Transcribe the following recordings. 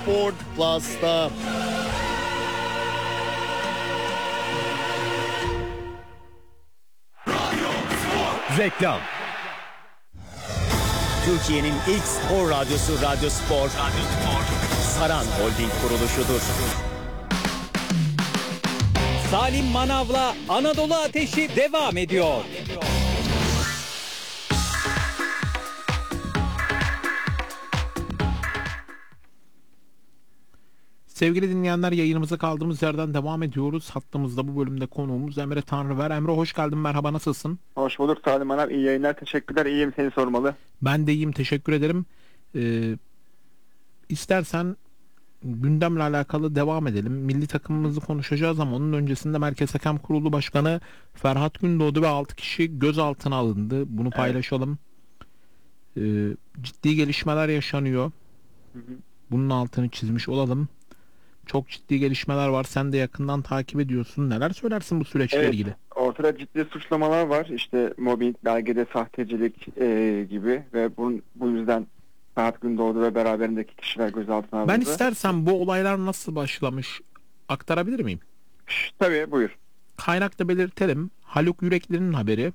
Sport Plus'ta. Reklam. Türkiye'nin ilk spor radyosu Radyo Spor. Saran Holding kuruluşudur. Salim Manav'la Anadolu Ateşi devam ediyor. Sevgili dinleyenler, yayınımıza kaldığımız yerden devam ediyoruz. Hattımızda bu bölümde konuğumuz Emre Tanrıver. Emre hoş geldin, merhaba, nasılsın? Hoş bulduk Salim Hanım. İyi yayınlar, teşekkürler. İyiyim, seni sormalı. Ben de iyiyim, teşekkür ederim. İstersen gündemle alakalı devam edelim. Milli takımımızı konuşacağız ama onun öncesinde Merkez Hakem Kurulu Başkanı Ferhat Gündoğdu ve 6 kişi gözaltına alındı. Bunu paylaşalım. Ciddi gelişmeler yaşanıyor. Bunun altını çizmiş olalım. Çok ciddi gelişmeler var. Sen de yakından takip ediyorsun. Neler söylersin bu süreçle ilgili? Ortada ciddi suçlamalar var. İşte mobbing, belgede sahtecilik gibi ve bu yüzden Ferhat Gündoğdu ve beraberindeki kişiler gözaltına alındı. Ben istersen bu olaylar nasıl başlamış aktarabilir miyim? Tabii, buyur. Kaynakta belirtelim. Haluk Yürekli'nin haberi.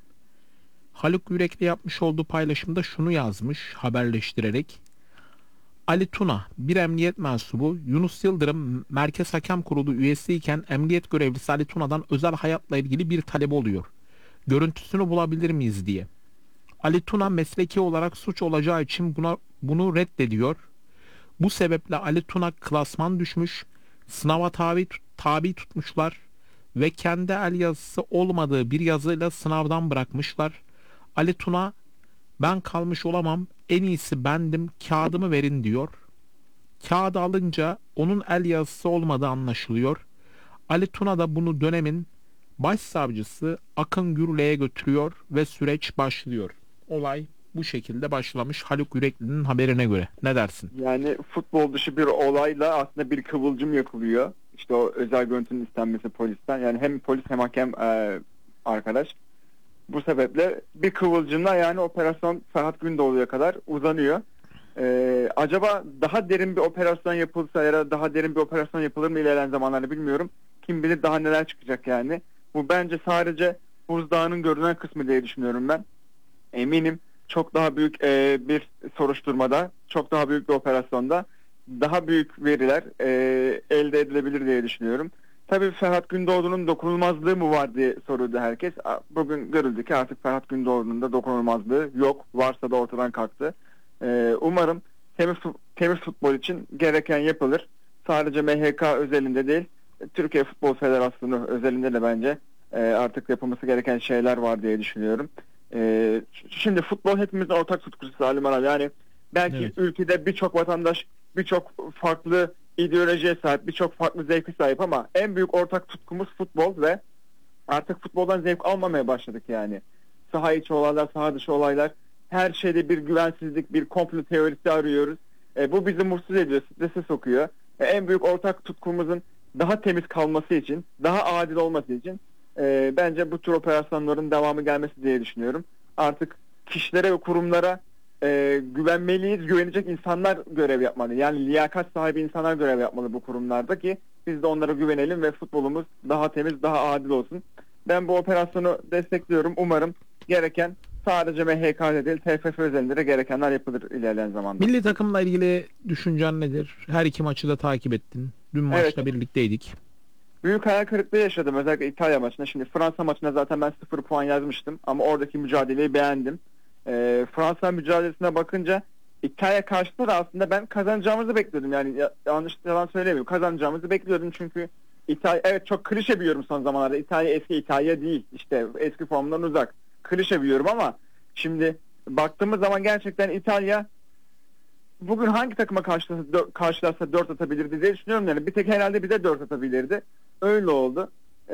Haluk Yürekli yapmış olduğu paylaşımda şunu yazmış haberleştirerek. Ali Tuna, bir emniyet mensubu, Yunus Yıldırım Merkez Hakem Kurulu üyesiyken emniyet görevlisi Ali Tuna'dan özel hayatla ilgili bir talep oluyor. Görüntüsünü bulabilir miyiz diye. Ali Tuna mesleki olarak suç olacağı için bunu reddediyor. Bu sebeple Ali Tuna klasman düşmüş, sınava tabi tutmuşlar ve kendi el yazısı olmadığı bir yazıyla sınavdan bırakmışlar. Ali Tuna, ben kalmış olamam, en iyisi bendim, kağıdımı verin diyor. Kağıdı alınca onun el yazısı olmadığı anlaşılıyor. Ali Tuna da bunu dönemin başsavcısı Akın Gürle'ye götürüyor ve süreç başlıyor. Olay bu şekilde başlamış Haluk Yürekli'nin haberine göre. Ne dersin? Yani futbol dışı bir olayla aslında bir kıvılcım yakılıyor. İşte o özel görüntünün istenmesi polisten. Yani hem polis hem hakem arkadaş. Bu sebeple bir kıvılcımla yani operasyon Ferhat Gündoğdu'ya kadar uzanıyor. Acaba daha derin bir operasyon yapılsa ya da daha derin bir operasyon yapılır mı ilerleyen zamanlarda bilmiyorum. Kim bilir daha neler çıkacak yani. Bu bence sadece buzdağının görünen kısmı diye düşünüyorum ben. Eminim çok daha büyük bir soruşturmada, çok daha büyük bir operasyonda daha büyük veriler elde edilebilir diye düşünüyorum. Tabii Ferhat Gündoğdu'nun dokunulmazlığı mı var diye soruyordu herkes. Bugün görüldü ki artık Ferhat Gündoğdu'nun da dokunulmazlığı yok. Varsa da ortadan kalktı. Umarım temiz futbol için gereken yapılır. Sadece MHK özelinde değil, Türkiye Futbol Federasyonu özelinde de bence artık yapılması gereken şeyler var diye düşünüyorum. Şimdi futbol hepimizin ortak tutkusu Salim Aral. Yani belki evet, ülkede birçok vatandaş birçok farklı ideolojiye sahip, birçok farklı zevki sahip ama en büyük ortak tutkumuz futbol ve artık futboldan zevk almamaya başladık yani. Saha içi olaylar, saha dışı olaylar, her şeyde bir güvensizlik, bir komplo teorisi arıyoruz. Bu bizi mutsuz ediyor, strese sokuyor. En büyük ortak tutkumuzun daha temiz kalması için, daha adil olması için bence bu tür operasyonların devamı gelmesi diye düşünüyorum. Artık kişilere ve kurumlara güvenmeliyiz, güvenecek insanlar görev yapmalı. Yani liyakat sahibi insanlar görev yapmalı bu kurumlarda ki biz de onlara güvenelim ve futbolumuz daha temiz, daha adil olsun. Ben bu operasyonu destekliyorum. Umarım gereken sadece MHK'de değil, TFF özelinde de gerekenler yapılır ilerleyen zamanda. Milli takımla ilgili düşüncen nedir? Her iki maçı da takip ettin. Dün maçta birlikteydik. Büyük hayal kırıklığı yaşadım özellikle İtalya maçında. Şimdi Fransa maçında zaten ben 0 puan yazmıştım ama oradaki mücadeleyi beğendim. Fransa mücadelesine bakınca İtalya karşısında da aslında ben kazanacağımızı bekliyordum. Yani yanlış yalan söylemiyorum. Kazanacağımızı bekliyordum çünkü İtalya, evet çok klişe bir yorum son zamanlarda. İtalya eski İtalya değil. İşte eski formdan uzak. Klişe bir yorum ama şimdi baktığımız zaman gerçekten İtalya bugün hangi takıma karşılarsa 4 atabilirdi diye düşünüyorum. Yani bir tek herhalde bize 4 atabilirdi. Öyle oldu.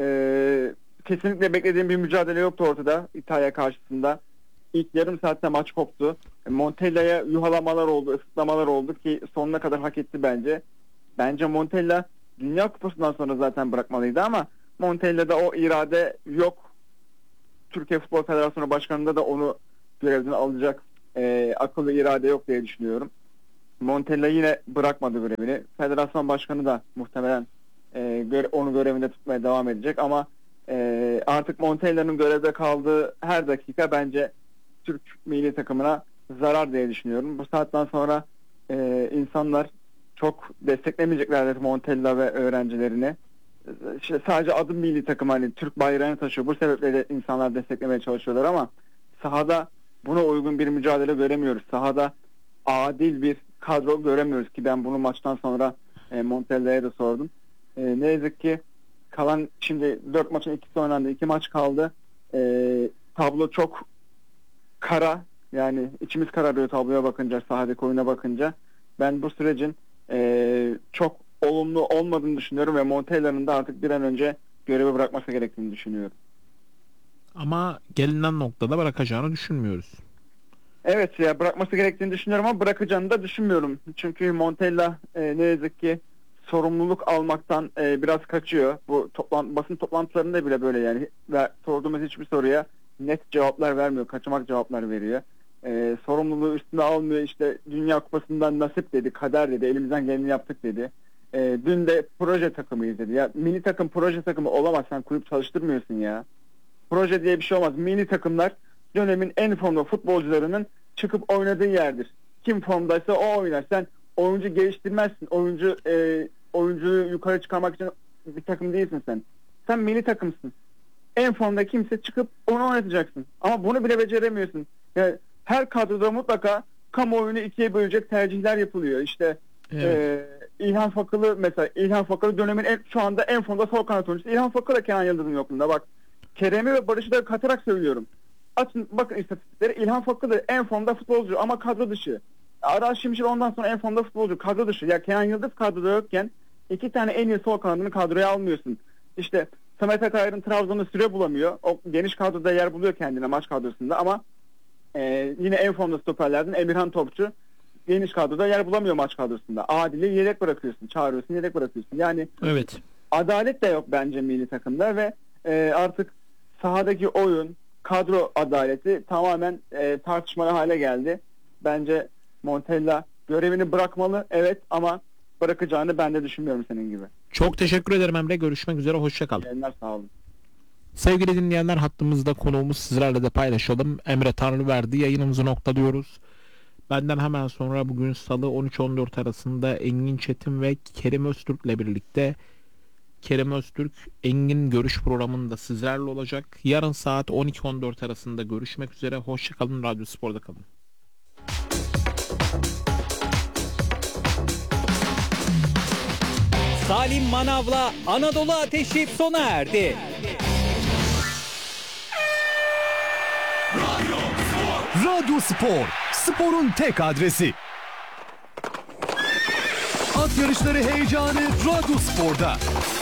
Kesinlikle beklediğim bir mücadele yoktu ortada İtalya karşısında. İlk yarım saatte maç koptu. Montella'ya yuhalamalar oldu, ısıtlamalar oldu ki sonuna kadar hak etti bence. Bence Montella Dünya Kupası'ndan sonra zaten bırakmalıydı ama Montella'da o irade yok. Türkiye Futbol Federasyonu Başkanı'nda da onu görevden alacak akıllı irade yok diye düşünüyorum. Montella yine bırakmadı görevini. Federasyon başkanı da muhtemelen onu görevinde tutmaya devam edecek ama artık Montella'nın görevde kaldığı her dakika bence Türk milli takımına zarar diye düşünüyorum. Bu saatten sonra insanlar çok desteklemeyeceklerdir Montella ve öğrencilerini. İşte sadece adım milli takım, hani Türk bayrağını taşıyor. Bu sebeple de insanlar desteklemeye çalışıyorlar ama sahada buna uygun bir mücadele göremiyoruz. Sahada adil bir kadro göremiyoruz ki ben bunu maçtan sonra Montella'ya da sordum. Ne yazık ki kalan şimdi 4 maçın ikisi oynandı. 2 maç kaldı. Tablo çok kara. Yani içimiz kararıyor tabloya bakınca, sahadaki oyuna bakınca. Ben bu sürecin çok olumlu olmadığını düşünüyorum ve Montella'nın da artık bir an önce görevi bırakması gerektiğini düşünüyorum. Ama gelinen noktada bırakacağını düşünmüyoruz. Evet ya, bırakması gerektiğini düşünüyorum ama bırakacağını da düşünmüyorum. Çünkü Montella ne yazık ki sorumluluk almaktan biraz kaçıyor. Bu basın toplantılarında bile böyle yani. Ve sorduğumuz hiçbir soruya net cevaplar vermiyor. Kaçamak cevaplar veriyor. Sorumluluğu üstüne almıyor. İşte Dünya Kupası'ndan nasip dedi, kader dedi, elimizden geleni yaptık dedi. Dün de proje takımıyız dedi. Ya milli takım proje takımı olamaz. Sen kulüp çalıştırmıyorsun ya. Proje diye bir şey olmaz. Milli takımlar dönemin en formda futbolcularının çıkıp oynadığı yerdir. Kim formdaysa o oynar. Sen oyuncu geliştirmezsin. Oyuncuyu yukarı çıkarmak için bir takım değilsin sen. Sen milli takımsın. En formda kimse çıkıp onu oynatacaksın. Ama bunu bile beceremiyorsun. Yani her kadroda mutlaka kamuoyunu ikiye bölecek tercihler yapılıyor. İşte Evet. İlhan Fakılı mesela. İlhan Fakılı dönemin şu anda en formda sol kanat oyuncusu. İlhan Fakılı da Kenan Yıldız'ın yokluğunda. Bak, Kerem'i ve Barış'ı da katarak söylüyorum. Açın bakın istatistiklere. İlhan Fakılı en formda futbolcu ama kadro dışı. Aras Şimşek ondan sonra en formda futbolcu, kadro dışı. Ya Kenan Yıldız kadroda yokken 2 tane en iyi sol kanadını kadroya almıyorsun. İşte Samet Akayır'ın Trabzon'da süre bulamıyor. O geniş kadroda yer buluyor kendine maç kadrosunda ama yine en formda stoperlerden Emirhan Topçu geniş kadroda yer bulamıyor maç kadrosunda. Adil'i yedek bırakıyorsun, çağırıyorsun, yedek bırakıyorsun. Yani Evet. adalet de yok bence milli takımda ve artık sahadaki oyun, kadro adaleti tamamen tartışmalı hale geldi. Bence Montella görevini bırakmalı, evet, ama bırakacağını ben de düşünmüyorum senin gibi. Çok teşekkür ederim Emre. Görüşmek üzere. Hoşça kal. Yayınlar, sağ olun. Sevgili dinleyenler, hattımızda konuğumuz, sizlerle de paylaşalım. Emre Tanrıverdi. Yayınımızı noktalıyoruz. Benden hemen sonra bugün Salı 13-14 arasında Engin Çetin ve Kerim Öztürk ile birlikte Kerim Öztürk Engin Görüş programında sizlerle olacak. Yarın saat 12-14 arasında görüşmek üzere. Hoşçakalın. Radyo Spor'da kalın. Salim Manav'la Anadolu Ateşi sona erdi. Radyo Spor, sporun tek adresi. At yarışları heyecanı Radyo Spor'da.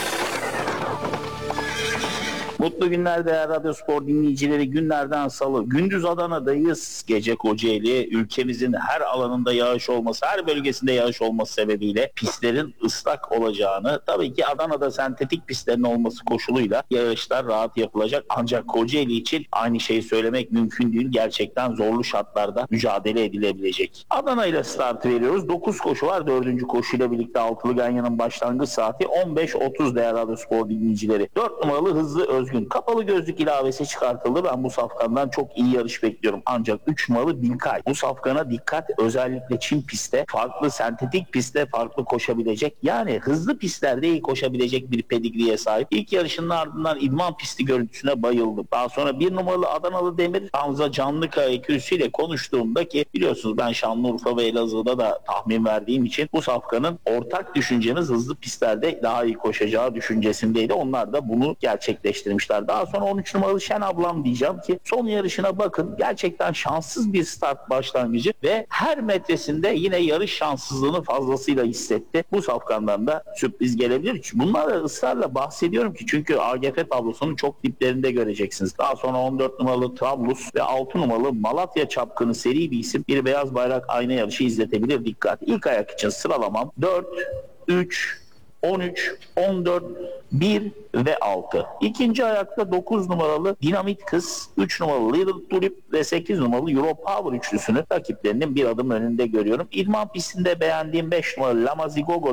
Mutlu günler değerli Radyo Spor dinleyicileri. Günlerden salı. Gündüz Adana'dayız. Gece Kocaeli. Ülkemizin her alanında yağış olması, her bölgesinde yağış olması sebebiyle pistlerin ıslak olacağını, tabii ki Adana'da sentetik pistlerin olması koşuluyla yarışlar rahat yapılacak. Ancak Kocaeli için aynı şeyi söylemek mümkün değil. Gerçekten zorlu şartlarda mücadele edilebilecek. Adana ile start veriyoruz. 9 koşu var. 4. koşuyla birlikte Altılı Ganyan'ın başlangıç saati 15.30 değerli Radyo Spor dinleyicileri. 4 numaralı Hızlı Özgün. Kapalı gözlük ilavesi çıkartıldı. Ben bu safkandan çok iyi yarış bekliyorum. Ancak 3 numaralı Bilkay. Bu safkana dikkat. Özellikle çim pistte, farklı sentetik pistte farklı koşabilecek. Yani hızlı pistlerde iyi koşabilecek bir pedigriye sahip. İlk yarışının ardından idman pisti görüntüsüne bayıldım. Daha sonra 1 numaralı Adanalı Demir Hamza Canlıkaya ikilisiyle konuştuğumda, ki biliyorsunuz ben Şanlıurfa ve Elazığ'da da tahmin verdiğim için bu safkanın ortak düşüncemiz hızlı pistlerde daha iyi koşacağı düşüncesindeydi. Onlar da bunu gerçekleştirmişler. Daha sonra 13 numaralı Şen Ablam diyeceğim ki son yarışına bakın. Gerçekten şanssız bir start başlangıcı ve her metresinde yine yarış şanssızlığını fazlasıyla hissetti. Bu safkandan da sürpriz gelebilir. Bunlarla ısrarla bahsediyorum ki çünkü AGF tablosunun çok diplerinde göreceksiniz. Daha sonra 14 numaralı Trablus ve 6 numaralı Malatya Çapkını seri bir isim bir beyaz bayrak ayna yarışı izletebilir. Dikkat. İlk ayak için sıralamam 4, 3, 13, 14, 1 ve 6. İkinci ayakta 9 numaralı Dinamit Kız, 3 numaralı Little Tulip ve 8 numaralı Euro Power üçlüsünü rakiplerinin bir adım önünde görüyorum. İdman pistinde beğendiğim 5 numaralı Lamazigogo